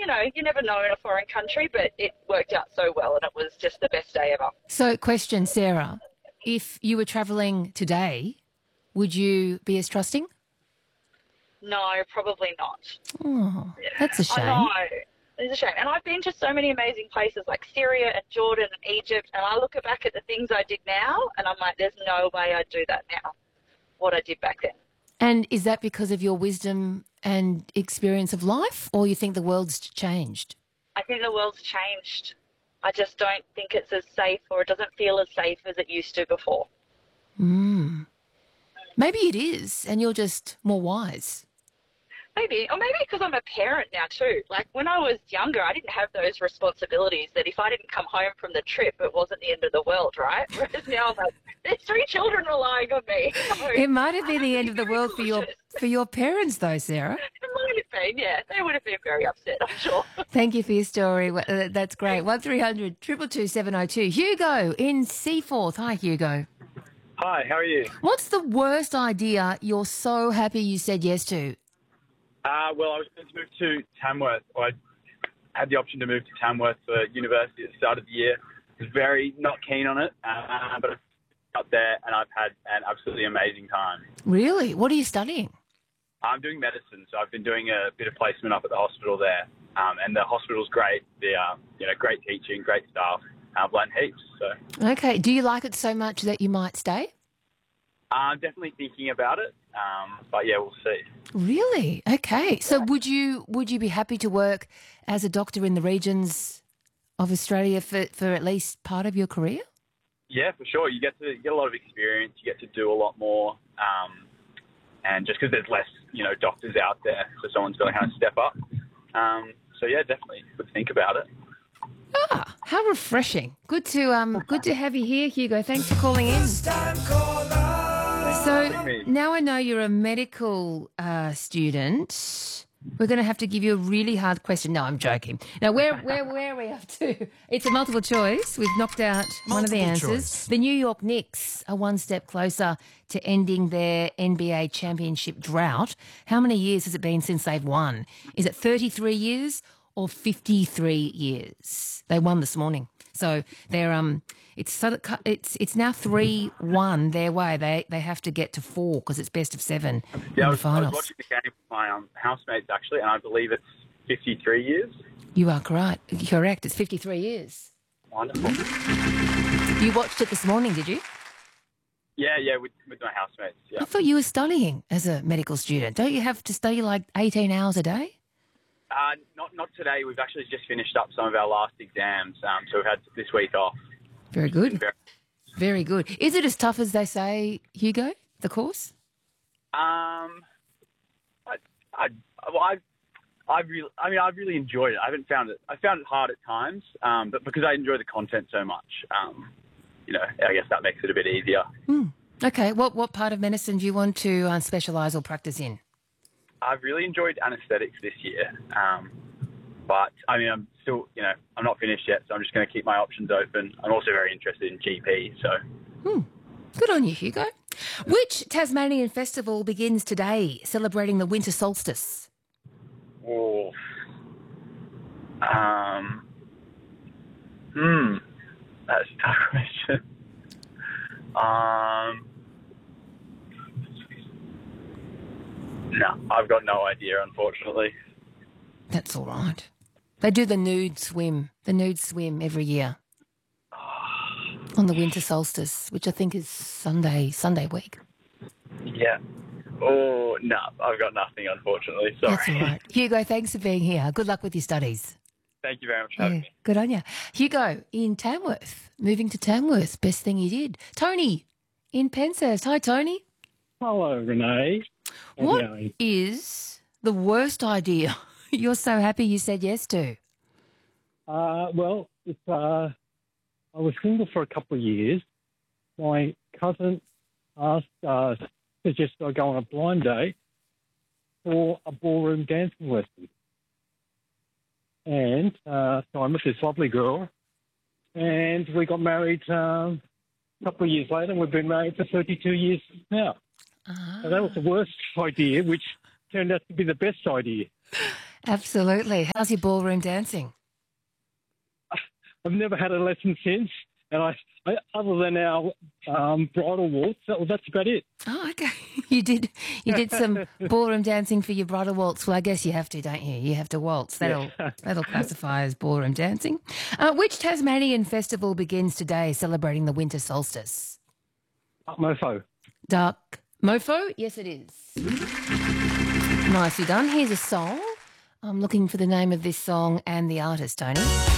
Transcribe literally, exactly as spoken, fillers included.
you know, you never know in a foreign country, but it worked out so well and it was just the best day ever. So, question, Sarah, if you were travelling today, would you be as trusting? No, probably not. Oh, Yeah. that's a shame. I know. It's a shame. And I've been to so many amazing places like Syria and Jordan and Egypt, and I look back at the things I did now and I'm like, there's no way I'd do that now, what I did back then. And is that because of your wisdom and experience of life, or you think the world's changed? I think the world's changed. I just don't think it's as safe, or it doesn't feel as safe as it used to before. Mm. Maybe it is, and you're just more wise. Maybe, or maybe because I'm a parent now too. Like when I was younger, I didn't have those responsibilities that if I didn't come home from the trip, it wasn't the end of the world, right? Whereas now I'm like, there's three children relying on me. So It might have been the end of the world for your for your parents, though, Sarah. It might have been, yeah. They would have been very upset, I'm sure. Thank you for your story. Well, uh, That's great. One three hundred two two two seven oh two. Hugo in Seaforth. Hi, Hugo. Hi, how are you? What's the worst idea you're so happy you said yes to? Uh, well, I was going to move to Tamworth. Or I had the option to move to Tamworth for university at the start of the year. I was very not keen on it, uh, but I got there and I've had an absolutely amazing time. Really? What are you studying? I'm doing medicine, so I've been doing a bit of placement up at the hospital there, um, and the hospital's great. The uh, you know, great teaching, great staff. I've learned heaps. So Okay. Do you like it so much that you might stay? I'm definitely thinking about it, um, but yeah, we'll see. Really? Okay. So would you would you be happy to work as a doctor in the regions of Australia for, for at least part of your career? Yeah, for sure. You get to you get a lot of experience. You get to do a lot more, um, and just because there's less, you know, doctors out there, so someone's got to kind of step up. Um, so yeah, definitely would think about it. Ah, how refreshing. Good to um good to have you here, Hugo. Thanks for calling in. So now I know you're a medical uh, student. We're going to have to give you a really hard question. No, I'm joking. Now, where where where are we up to? It's a multiple choice. We've knocked out one of the Multiple answers. choice. The New York Knicks are one step closer to ending their N B A championship drought. How many years has it been since they've won? Is it thirty-three years or fifty-three years? They won this morning. So they're um, it's so that it's it's now three one their way. They they have to get to four because it's best of seven Yeah, in I the was, I was finals. watching the game with my um, housemates actually, and I believe it's fifty-three years. You are correct. Correct. It's fifty-three years. Wonderful. You watched it this morning, did you? Yeah, yeah, with, with my housemates. Yeah. I thought you were studying as a medical student. Don't you have to study like eighteen hours a day? Uh, not not today. We've actually just finished up some of our last exams, um, so we've had this week off. Very good. Very- Very good. Is it as tough as they say, Hugo, the course? Um, I, I, well, I, I really, I mean, I've really enjoyed it. I haven't found it. I found it hard at times, um, but because I enjoy the content so much, um, you know, I guess that makes it a bit easier. Hmm. Okay. What what part of medicine do you want to uh, specialise or practice in? I've really enjoyed anaesthetics this year, um, but I mean, I'm still, you know, I'm not finished yet, so I'm just going to keep my options open. I'm also very interested in G P, so. Hmm. Good on you, Hugo. Which Tasmanian festival begins today, celebrating the winter solstice? Oh. Um. Hmm. That's a tough question. Um. No, I've got no idea, unfortunately. That's all right. They do the nude swim, the nude swim every year on the winter solstice, which I think is Sunday, Sunday week. Yeah. Oh, no, I've got nothing, unfortunately. Sorry. That's all right. Hugo, thanks for being here. Good luck with your studies. Thank you very much for having Yeah, me. good on you. Hugo, in Tamworth, moving to Tamworth, best thing you did. Tony, in Penshurst. Hi, Tony. Hello, Renee. How What are you? is the worst idea you're so happy you said yes to? Uh, well, it's, uh, I was single for a couple of years. My cousin asked, uh, suggested I go on a blind date for a ballroom dancing lesson. And uh, so I met this lovely girl, and we got married um, a couple of years later, and we've been married for thirty-two years now. Ah. So that was the worst idea, which turned out to be the best idea. Absolutely. How's your ballroom dancing? I've never had a lesson since, and I, I other than our um, bridal waltz, that, well, that's about it. Oh, okay. You did you did some ballroom dancing for your bridal waltz. Well, I guess you have to, don't you? You have to waltz. That'll Yeah. that'll classify as ballroom dancing. Uh, which Tasmanian festival begins today celebrating the winter solstice? Mofo. Dark Mofo? Yes, it is. Nicely done. Here's a song. I'm looking for the name of this song and the artist, Tony.